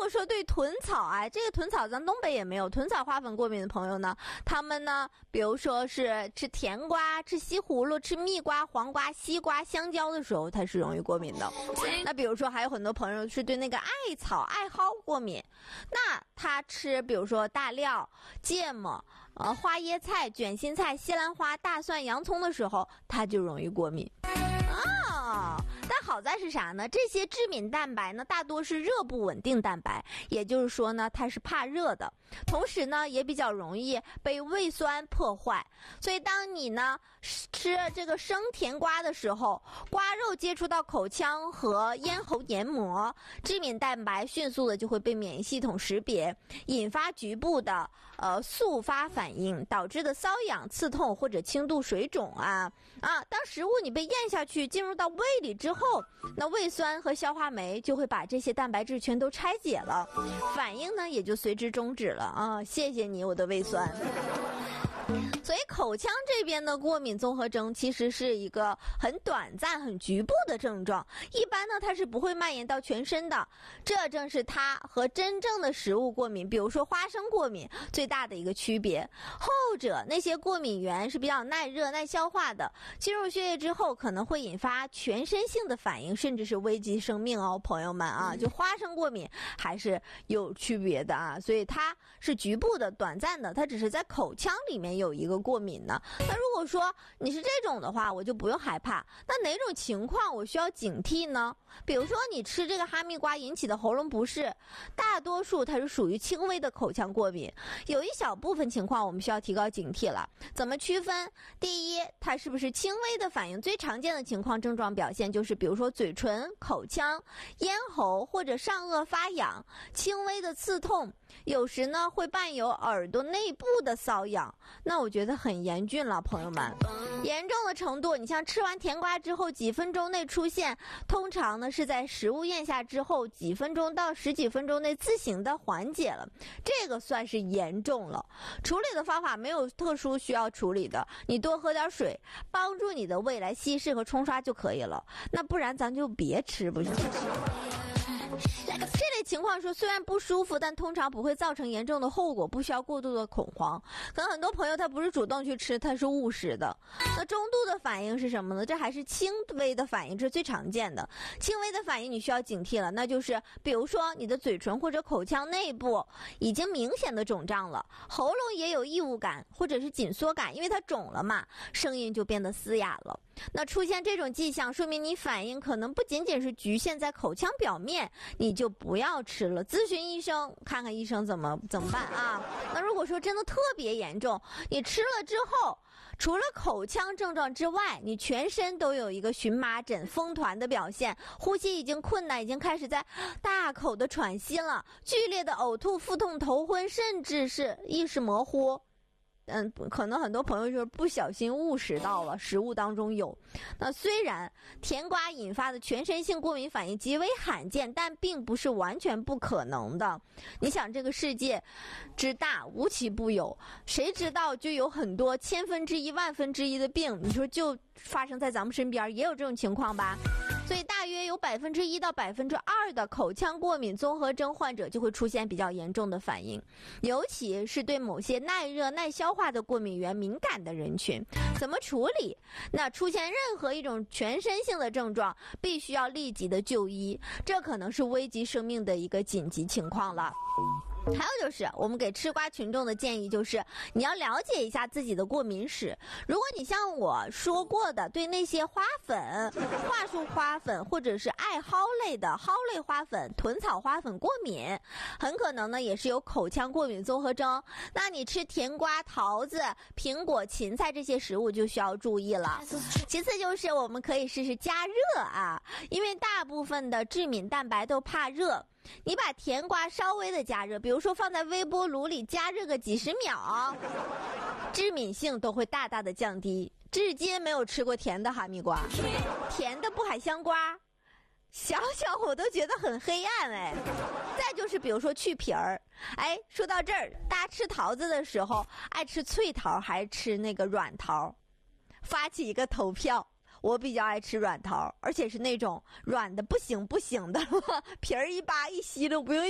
果说对豚草这个豚草咱东北也没有，豚草花粉过敏的朋友呢，他们呢，比如说是吃甜瓜、吃西葫芦、吃蜜瓜、黄瓜、西瓜、香蕉的时候，它是容易过敏的。那比如说还有很多朋友是对那个艾草、艾蒿过敏，那他吃比如说大料、芥末、花椰菜、卷心菜、西兰花、大蒜、洋葱的时候，他就容易过敏。但好在是啥呢？这些致敏蛋白呢，大多是热不稳定蛋白，也就是说呢，它是怕热的，同时呢，也比较容易被胃酸破坏。所以当你呢吃这个生甜瓜的时候，瓜肉接触到口腔和咽喉黏膜，致敏蛋白迅速的就会被免疫系统识别，引发局部的速发反应，导致的瘙痒、刺痛或者轻度水肿当食物你被咽下去进入到胃里之后，那胃酸和消化酶就会把这些蛋白质全都拆解了，反应呢也就随之终止了谢谢你我的胃酸。所以口腔这边的过敏综合征其实是一个很短暂很局部的症状，一般呢它是不会蔓延到全身的，这正是它和真正的食物过敏比如说花生过敏最大的一个区别。后者那些过敏源是比较耐热耐消化的，进入血液之后可能会引发全身性的反应，甚至是危及生命朋友们就花生过敏还是有区别的所以它是局部的短暂的，它只是在口腔里面有一个过敏呢。那如果说你是这种的话，我就不用害怕。那哪种情况我需要警惕呢？比如说你吃这个哈密瓜引起的喉咙不适，大多数它是属于轻微的口腔过敏，有一小部分情况我们需要提高警惕了。怎么区分？第一，它是不是轻微的反应？最常见的情况症状表现就是比如说嘴唇、口腔、咽喉或者上颚发痒，轻微的刺痛，有时呢会伴有耳朵内部的瘙痒，那我觉得很严峻了，朋友们。严重的程度，你像吃完甜瓜之后几分钟内出现，通常呢是在食物咽下之后几分钟到十几分钟内自行的缓解了，这个算是严重了。处理的方法没有特殊需要处理的，你多喝点水，帮助你的胃来稀释和冲刷就可以了。那不然咱就别吃，不行。这类情况说虽然不舒服，但通常不会造成严重的后果，不需要过度的恐慌。可能很多朋友他不是主动去吃，他是误食的。那中度的反应是什么呢？这还是轻微的反应，这是最常见的。轻微的反应你需要警惕了，那就是比如说你的嘴唇或者口腔内部已经明显的肿胀了，喉咙也有异物感或者是紧缩感，因为它肿了嘛，声音就变得嘶哑了。那出现这种迹象，说明你反应可能不仅仅是局限在口腔表面，你就不要吃了，咨询医生，看看医生怎么办那如果说真的特别严重，你吃了之后，除了口腔症状之外，你全身都有一个荨麻疹、风团的表现，呼吸已经困难，已经开始在大口的喘息了，剧烈的呕吐、腹痛、头昏，甚至是意识模糊。可能很多朋友就是不小心误食到了，食物当中有。那虽然甜瓜引发的全身性过敏反应极为罕见，但并不是完全不可能的。你想这个世界之大，无奇不有，谁知道就有很多千分之一、万分之一的病，你说就发生在咱们身边，也有这种情况吧。所以大约有1%到2%的口腔过敏综合征患者就会出现比较严重的反应，尤其是对某些耐热耐消化的过敏源敏感的人群。怎么处理？那出现任何一种全身性的症状，必须要立即的就医，这可能是危及生命的一个紧急情况了。还有就是我们给吃瓜群众的建议就是你要了解一下自己的过敏史。如果你像我说过的对那些花粉、桦树花粉或者是艾蒿类的蒿类花粉、豚草花粉过敏，很可能呢也是有口腔过敏综合征，那你吃甜瓜、桃子、苹果、芹菜这些食物就需要注意了。其次就是我们可以试试加热因为大部分的致敏蛋白都怕热，你把甜瓜稍微的加热，比如说放在微波炉里加热个几十秒，致敏性都会大大的降低。至今没有吃过甜的哈密瓜，甜的不海香瓜，想想我都觉得很黑暗再就是比如说去皮儿，说到这儿，大家吃桃子的时候爱吃脆桃还是吃那个软桃？发起一个投票。我比较爱吃软桃，而且是那种软的不行的，皮儿一扒一吸溜不用